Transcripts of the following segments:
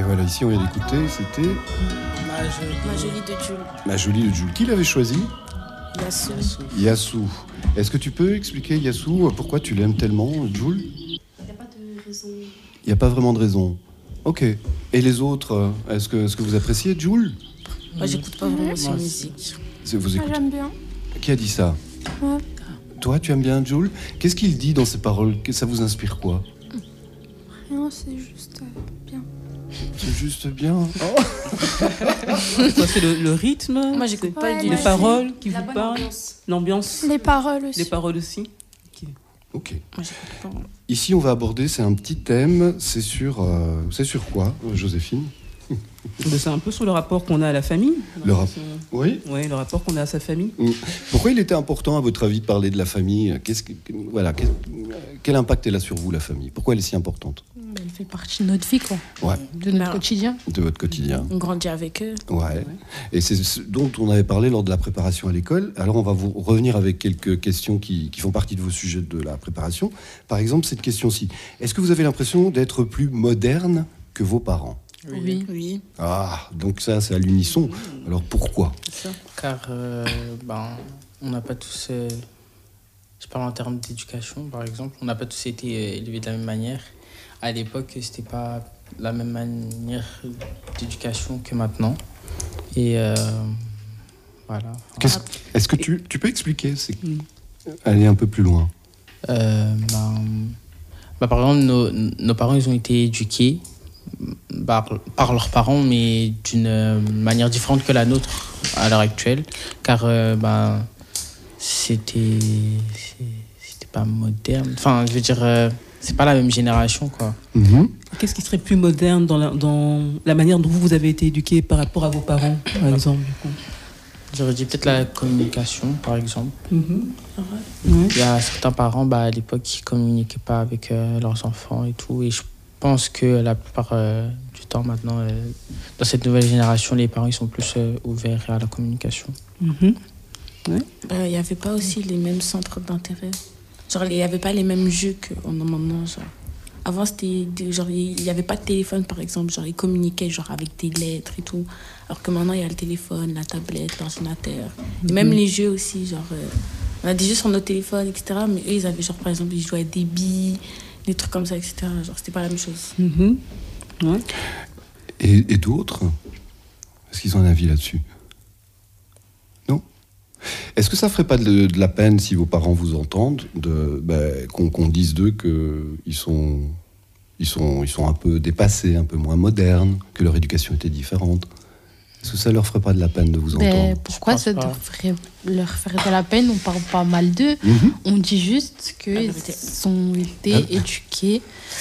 voilà, ici on vient d'écouter, c'était Ma jolie de Jules. Ma jolie de Jules. Qui l'avait choisi? Yassou. Yassou. Est-ce que tu peux expliquer, Yassou, pourquoi tu l'aimes tellement, Jules? Il n'y a pas de raison. Il n'y a pas vraiment de raison. Ok. Et les autres, est-ce que vous appréciez Jules? Moi, j'écoute pas vraiment sa musique. Vous écoutez... J'aime bien. Qui a dit ça? Ouais. Toi, tu aimes bien Jules? Qu'est-ce qu'il dit dans ses paroles? Ça vous inspire quoi? Rien, c'est juste bien. C'est juste bien. C'est le rythme? Moi, j'écoute pas Ouais, du les la paroles qui la vous bonne parlent? ambiance. L'ambiance? Les paroles aussi. Les paroles aussi? Ok. Moi, j'écoute pas. Ici, on va aborder, c'est un petit thème. C'est sur quoi, Joséphine? C'est un peu sur le rapport qu'on a à la famille. Oui. Oui, le rapport qu'on a à sa famille. Pourquoi il était important, à votre avis, de parler de la famille? Quel impact elle a sur vous, la famille? Pourquoi elle est si importante? Elle fait partie de notre vie, quoi. Ouais. De notre quotidien. De votre quotidien. On grandit avec eux. Ouais. Et c'est ce dont on avait parlé lors de la préparation à l'école. Alors, on va vous revenir avec quelques questions qui font partie de vos sujets de la préparation. Par exemple, cette question-ci. Est-ce que vous avez l'impression d'être plus moderne que vos parents? Oui. Ah, donc ça, c'est à l'unisson. Alors, pourquoi? Car on n'a pas tous, je parle en termes d'éducation par exemple, on n'a pas tous été élevés de la même manière. À l'époque, c'était pas la même manière d'éducation que maintenant. Et voilà. Est-ce que tu peux expliquer? Aller un peu plus loin. Par exemple, nos parents, ils ont été éduqués par leurs parents, mais d'une manière différente que la nôtre à l'heure actuelle, car c'était pas moderne. Enfin, je veux dire, c'est pas la même génération, quoi. Mm-hmm. Qu'est-ce qui serait plus moderne dans la manière dont vous avez été éduqué par rapport à vos parents, par exemple, du coup? J'aurais dit peut-être la communication, par exemple. Mm-hmm. Il y a certains parents, à l'époque, qui communiquaient pas avec leurs enfants et tout, et je pense que la plupart du temps maintenant, dans cette nouvelle génération, les parents ils sont plus ouverts à la communication. Mm-hmm. Ouais. Il n'y avait pas aussi les mêmes centres d'intérêt. Genre, il n'y avait pas les mêmes jeux qu'on a maintenant. Genre. Avant, il n'y avait pas de téléphone, par exemple. Genre, ils communiquaient genre, avec des lettres et tout. Alors que maintenant, il y a le téléphone, la tablette, l'ordinateur. Et même les jeux aussi. Genre, on a des jeux sur nos téléphones, etc. Mais eux, ils avaient, genre, par exemple, ils jouaient à des billes, des trucs comme ça, etc. Genre, c'était pas la même chose. Mm-hmm. Ouais. Et d'autres? Est-ce qu'ils ont un avis là-dessus? Non? Est-ce que ça ferait pas de la peine, si vos parents vous entendent, qu'on dise d'eux qu'ils sont un peu dépassés, un peu moins modernes, que leur éducation était différente? Est-ce que ça leur ferait pas de la peine de vous entendre? Pourquoi ça devrait leur faire de la peine? On parle pas mal d'eux. Mm-hmm. On dit juste qu'ils ont été éduqués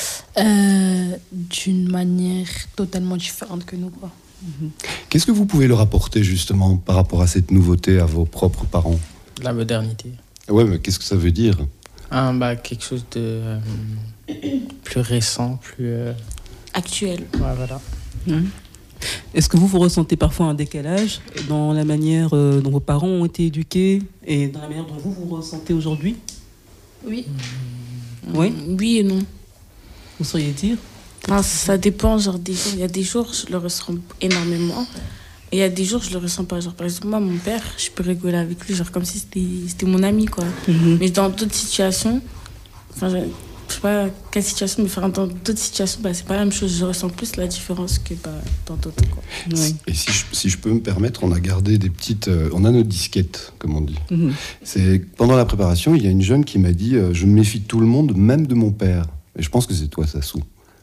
d'une manière totalement différente que nous, quoi. Qu'est-ce que vous pouvez leur apporter justement par rapport à cette nouveauté à vos propres parents? La modernité. Ouais, mais qu'est-ce que ça veut dire? Quelque chose de plus récent, plus... Actuel. Ouais, voilà. Est-ce que vous ressentez parfois un décalage dans la manière dont vos parents ont été éduqués et dans la manière dont vous ressentez aujourd'hui? Oui. Oui. Oui et non. Vous sauriez dire? Ça dépend, genre, des jours. Il y a des jours, je le ressens énormément. Et il y a des jours, je le ressens pas. Genre, par exemple, moi, mon père, je peux rigoler avec lui, genre, comme si c'était mon ami, quoi. Mm-hmm. Mais dans d'autres situations, je sais pas quelle situation, mais dans d'autres situations, c'est pas la même chose. Je ressens plus la différence que dans d'autres, quoi. Oui. Et si je peux me permettre, on a gardé des petites... on a nos disquettes, comme on dit. Mm-hmm. Pendant la préparation, il y a une jeune qui m'a dit « Je me méfie de tout le monde, même de mon père ». Et je pense que c'est toi, Sassou.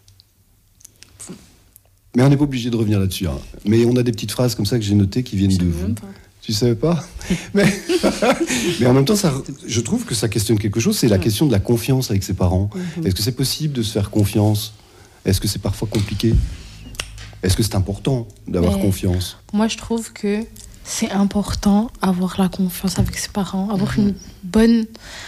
Mais on n'est pas obligé de revenir là-dessus. Hein. Mais on a des petites phrases comme ça que j'ai notées qui viennent de vous. Tu savais pas? mais en même temps, je trouve que ça questionne quelque chose. C'est la question de la confiance avec ses parents. Mm-hmm. Est-ce que c'est possible de se faire confiance? Est-ce que c'est parfois compliqué? Est-ce que c'est important d'avoir confiance? Moi, je trouve que c'est important avoir la confiance avec ses parents, avoir une bonne...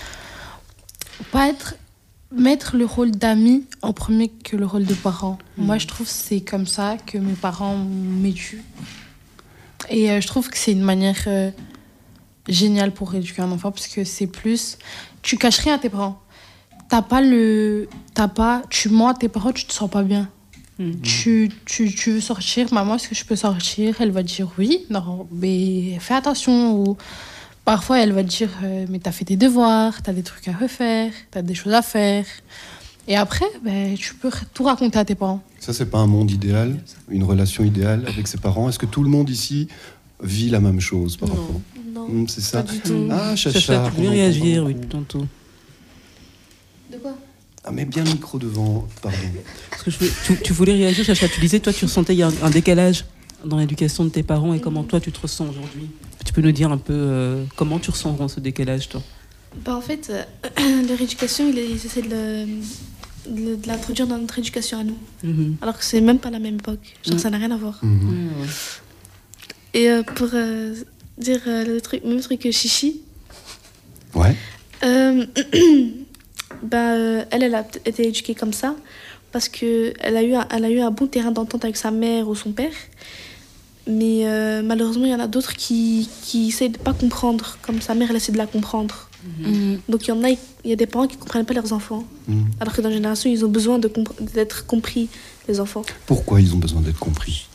Mettre le rôle d'ami en premier que le rôle de parent. Moi, je trouve que c'est comme ça que mes parents m'éduquent. Et je trouve que c'est une manière géniale pour éduquer un enfant, parce que c'est plus... Tu caches rien à tes parents. Tu mens à tes parents, tu te sens pas bien. Tu veux sortir, maman, est-ce que je peux sortir? Elle va dire oui, non, mais fais attention. Ou parfois, elle va dire mais t'as fait tes devoirs, t'as des trucs à refaire, t'as des choses à faire. Et après, tu peux tout raconter à tes parents. Ça, c'est pas un monde idéal, une relation idéale avec ses parents. Est-ce que tout le monde ici vit la même chose par rapport? Non. C'est ça. Pas du tout. Ah, Chacha, Chacha. tu voulais réagir, oui, tantôt. De quoi? Ah, mais bien le micro devant, pardon. Parce que tu voulais réagir, Chacha. Tu disais, toi, tu ressentais il y a un décalage dans l'éducation de tes parents et comment toi, tu te ressens aujourd'hui. Tu peux nous dire un peu comment tu ressens ce décalage, toi? Bah en fait, leur éducation, ils essaient de l'introduire dans notre éducation à nous. Alors que c'est même pas la même époque. Genre, ça n'a rien à voir. Et pour dire le même truc que Chichi, Ouais. elle a été éduquée comme ça parce qu'elle a eu un bon terrain d'entente avec sa mère ou son père. Mais malheureusement, il y en a d'autres qui essayent de ne pas comprendre, comme sa mère, elle essaie de la comprendre. Donc il y a des parents qui ne comprennent pas leurs enfants. Alors que dans la génération, ils ont besoin d'être compris, les enfants. Pourquoi ils ont besoin d'être compris?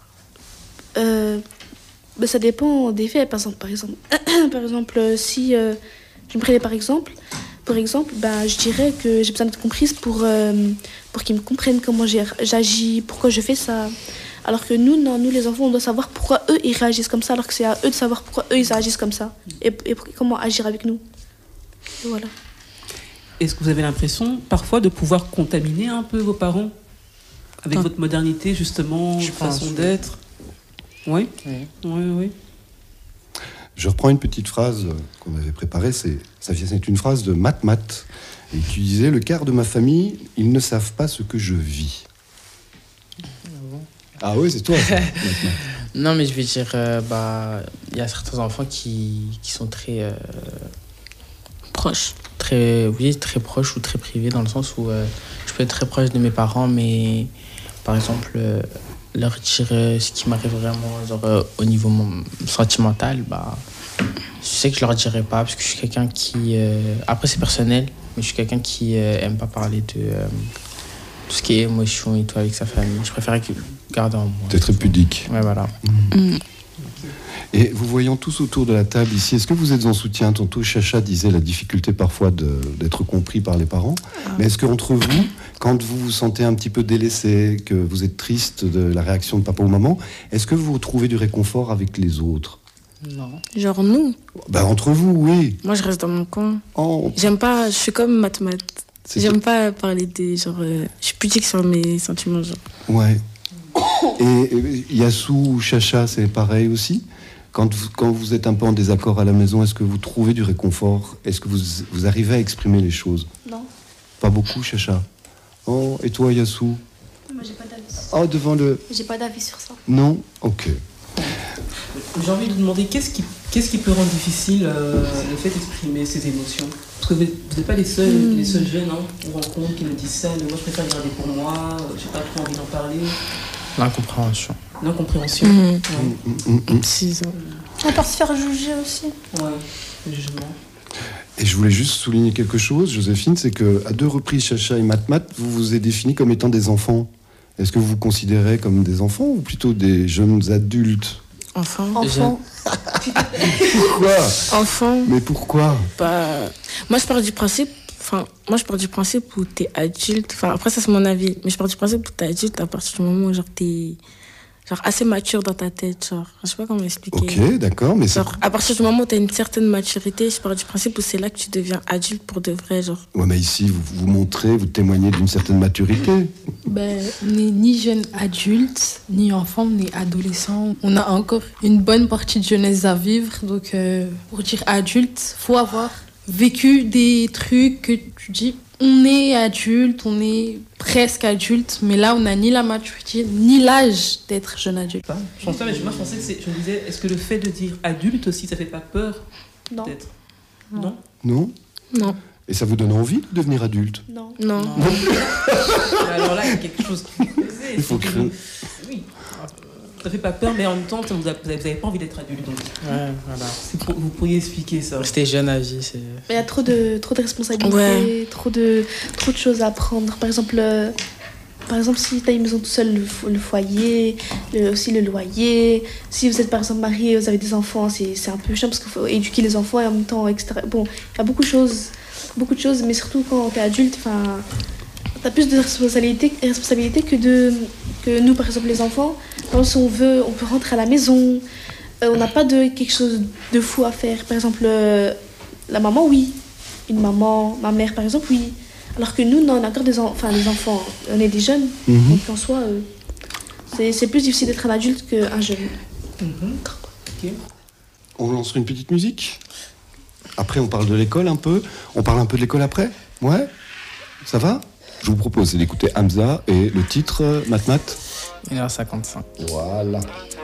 Ça dépend des faits. Par exemple, si je me prenais par exemple, je dirais que j'ai besoin d'être comprise pour qu'ils me comprennent comment j'agis, pourquoi je fais ça. Alors que nous, les enfants, on doit savoir pourquoi eux, ils réagissent comme ça, alors que c'est à eux de savoir pourquoi eux, ils agissent comme ça. Et comment agir avec nous. Et voilà. Est-ce que vous avez l'impression, parfois, de pouvoir contaminer un peu vos parents avec votre modernité, justement, votre façon d'être? Oui. Oui. Je reprends une petite phrase qu'on avait préparée, c'est une phrase de Mat. Et tu disais, le quart de ma famille, ils ne savent pas ce que je vis. Ah oui, c'est toi, ça, Mat. Non, mais je vais dire, il y a certains enfants qui sont très Proche. très proches ou très privés, dans le sens où je peux être très proche de mes parents, mais par exemple, leur dire ce qui m'arrive vraiment, genre, au niveau sentimental, je sais que je leur dirai pas, parce que je suis quelqu'un qui... après, c'est personnel, mais je suis quelqu'un qui aime pas parler de tout ce qui est émotion et tout avec sa famille. Je préfère garder en moi. T'es très pudique. Ouais, voilà. Et vous voyant tous autour de la table ici, est-ce que vous êtes en soutien? Tantôt, Chacha disait la difficulté parfois d'être compris par les parents. Mais est-ce qu'entre vous, quand vous vous sentez un petit peu délaissé, que vous êtes triste de la réaction de papa ou maman, est-ce que vous trouvez du réconfort avec les autres? Non. Genre nous. Entre vous, oui. Moi, je reste dans mon coin. Oh, J'aime pas... Je suis comme Mat. J'aime pas parler des... Genre, je suis pudique sur mes sentiments, genre. Ouais. Et Yassou ou Chacha, c'est pareil aussi? Quand vous êtes un peu en désaccord à la maison, est-ce que vous trouvez du réconfort? Est-ce que vous arrivez à exprimer les choses? Non. Pas beaucoup, Chacha? Oh, et toi, Yassou? Moi, j'ai pas d'avis. Oh, devant le... J'ai pas d'avis sur ça. Non? Ok. J'ai envie de vous demander, qu'est-ce qui peut rendre difficile le fait d'exprimer ses émotions? Parce que vous n'êtes pas les seuls jeunes on rencontre qui nous disent ça, mais moi je préfère garder pour moi, j'ai pas trop envie d'en parler. L'incompréhension. L'incompréhension. C'est ça. On peut se faire juger aussi. Ouais, le jugement. Et je voulais juste souligner quelque chose, Joséphine, c'est qu'à 2 reprises, Chacha et Mat, vous vous êtes définis comme étant des enfants. Est-ce que vous vous considérez comme des enfants ou plutôt des jeunes adultes? Enfant. Pourquoi? Enfant. Mais pourquoi? Moi, je pars du principe où t'es adulte. Enfin, après, ça, c'est mon avis. Mais je pars du principe où t'es adulte à partir du moment où genre, t'es assez mature dans ta tête. Genre, je sais pas comment expliquer. Ok, d'accord, mais genre, à partir du moment où t'as une certaine maturité, je pars du principe où c'est là que tu deviens adulte pour de vrai. Genre. Ouais, mais ici, vous montrez, vous témoignez d'une certaine maturité. On n'est ni jeune adulte, ni enfant, ni adolescent. On a encore une bonne partie de jeunesse à vivre. Donc, pour dire adulte, faut avoir vécu des trucs que tu dis, on est adulte, on est presque adulte, mais là, on n'a ni la maturité, ni l'âge d'être jeune adulte. Je pensais que je me disais, est-ce que le fait de dire adulte aussi, ça fait pas peur? Non. Peut-être. Non. Non? Non. Et ça vous donne envie de devenir adulte? Non. Non. Alors là, il y a quelque chose qui me plaisait. Il faut c'est créer. Oui. Ça fait pas peur, mais en même temps, vous n'avez pas envie d'être adulte. Donc. Ouais, voilà. Vous pourriez expliquer ça. Rester jeune à vie, c'est... Il y a trop de responsabilités, Ouais. trop de choses à prendre. Par exemple, par exemple, si tu as une maison tout seul, le foyer, aussi le loyer. Si vous êtes par exemple marié, vous avez des enfants, c'est un peu chiant parce qu'il faut éduquer les enfants et en même temps, etc. Bon, il y a beaucoup de choses, mais surtout quand tu es adulte, tu as plus de responsabilités que nous, par exemple, les enfants. Par exemple, si on peut rentrer à la maison, on n'a pas de quelque chose de fou à faire. Par exemple, la maman, oui. Une maman, ma mère, par exemple, oui. Alors que nous, non, on a encore les enfants, on est des jeunes. Donc en soi, c'est plus difficile d'être un adulte qu'un jeune. Ok. On lance une petite musique. Après, on parle de l'école un peu. On parle un peu de l'école après. Ouais. Ça va? Je vous propose d'écouter Hamza et le titre Mat Mat. 1h55. Voilà.